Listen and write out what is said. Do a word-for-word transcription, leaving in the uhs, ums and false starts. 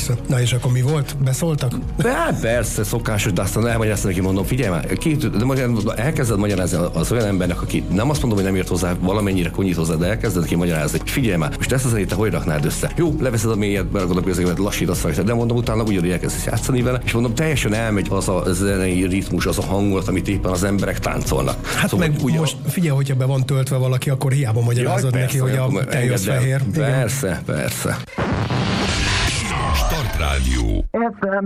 persze. Na és akkor mi volt? Beszóltak? De persze, szokásos, de aztán elmagyaráztam neki, mondom, figyelj már, két, de magyar, elkezded magyarázni az olyan embernek, aki nem azt mondom, hogy nem ért hozzá, valamennyire konyít hozzá, de elkezded neki magyarázni. Figyelj már, most ezt az zenét te hogy raknád össze? Jó, leveszed a mélyet, beragod a közöket, lassítasz rajta, de mondom, utána ugyanúgy elkezdesz játszani vele, és mondom, teljesen elmegy az a zenei ritmus, az a hangulat, amit éppen az emberek táncolnak. Hát szóval meg ugye, most figyelj, hogyha be van töltve valaki, akkor hiába magyarázod Jaj, neki, persze, hogy a teljes fehér. Persze, persze. Startrádió.